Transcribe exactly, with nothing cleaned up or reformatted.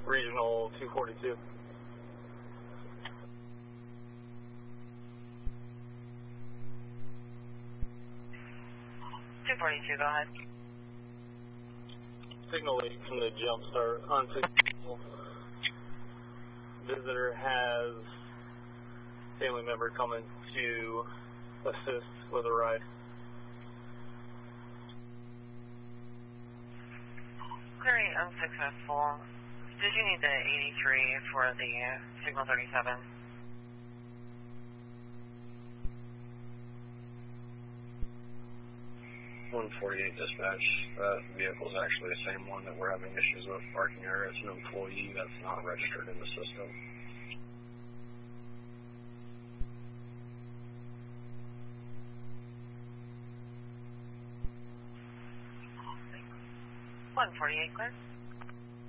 Regional two forty-two. two forty-two, go ahead. Signal eight from the jump start. Unsuccessful. Visitor has family member coming to assist with a ride. Great, unsuccessful. Did you need the eighty-three for the signal thirty-seven? one forty-eight dispatch. That vehicle is actually the same one that we're having issues with parking here. It's an employee that's not registered in the system. one forty-eight, clear.